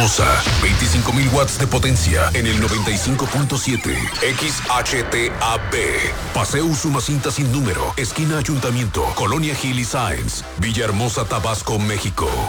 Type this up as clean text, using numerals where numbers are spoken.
25,000 watts de potencia en el 95.7 XHTAB. Paseo Usumacinta sin número, esquina Ayuntamiento, Colonia Gil y Sáenz, Villahermosa, Tabasco, México.